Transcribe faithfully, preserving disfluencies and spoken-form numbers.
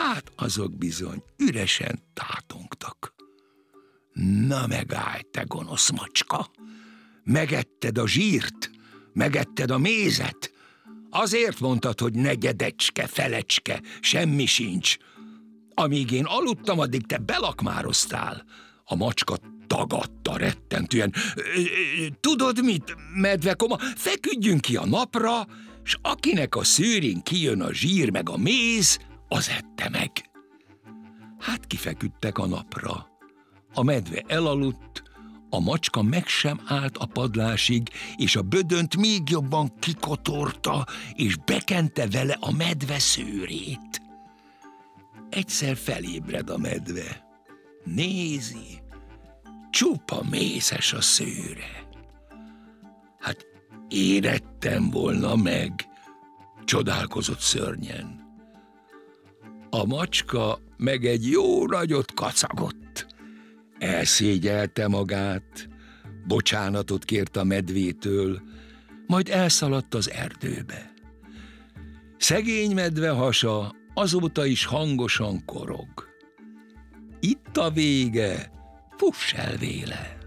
Hát azok bizony üresen tátongtak. Na megállj, te gonosz macska! Megetted a zsírt, megetted a mézet. Azért mondtad, hogy negyedecske, felecske, semmi sincs. Amíg én aludtam, addig te belakmároztál. A macska tagadta rettentően. Tudod mit, medvekoma, feküdjünk ki a napra, s akinek a szőrén kijön a zsír meg a méz, az ette meg. Hát kifeküdtek a napra. A medve elaludt, a macska meg sem állt a padlásig, és a bödönt még jobban kikotorta, és bekente vele a medve szőrét. Egyszer felébred a medve. Nézi, csupa mézes a szőre. Hát én ettem volna meg, csodálkozott szörnyen. A macska meg egy jó nagyot kacagott. Elszégyelte magát, bocsánatot kért a medvétől, majd elszaladt az erdőbe. Szegény medve hasa azóta is hangosan korog. Itt a vége, fuss el véle!